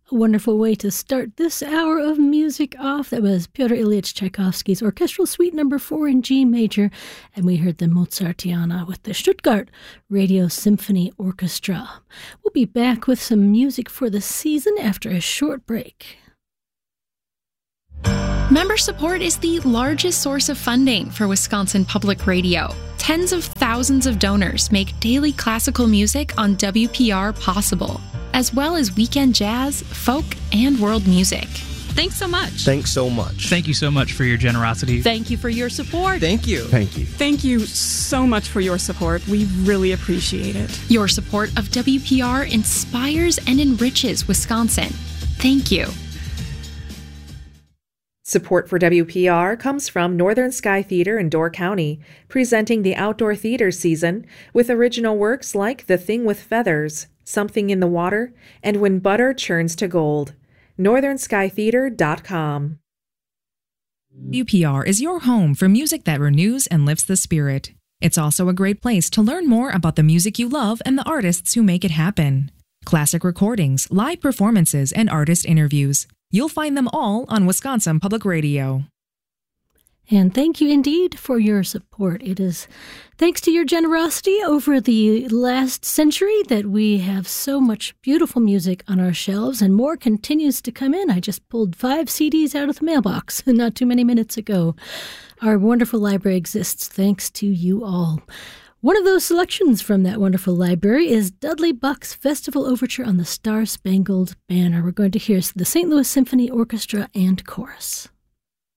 A wonderful way to start this hour of music off. That was Pyotr Ilyich Tchaikovsky's Orchestral Suite No. 4 in G major, and we heard the Mozartiana with the Stuttgart Radio Symphony Orchestra. We'll be back with some music for the season after a short break. Member support is the largest source of funding for Wisconsin Public Radio. Tens of thousands of donors make daily classical music on WPR possible, as well as weekend jazz, folk, and world music. Thanks so much. Thanks so much. Thank you so much for your generosity. Thank you for your support. Thank you. Thank you. Thank you so much for your support. We really appreciate it. Your support of WPR inspires and enriches Wisconsin. Thank you. Support for WPR comes from Northern Sky Theater in Door County, presenting the outdoor theater season with original works like The Thing with Feathers, Something in the Water, and When Butter Churns to Gold. NorthernSkyTheater.com. WPR is your home for music that renews and lifts the spirit. It's also a great place to learn more about the music you love and the artists who make it happen. Classic recordings, live performances, and artist interviews. You'll find them all on Wisconsin Public Radio. And thank you indeed for your support. It is thanks to your generosity over the last century that we have so much beautiful music on our shelves, and more continues to come in. I just pulled 5 CDs out of the mailbox not too many minutes ago. Our wonderful library exists thanks to you all. One of those selections from that wonderful library is Dudley Buck's Festival Overture on the Star-Spangled Banner. We're going to hear the St. Louis Symphony Orchestra and Chorus.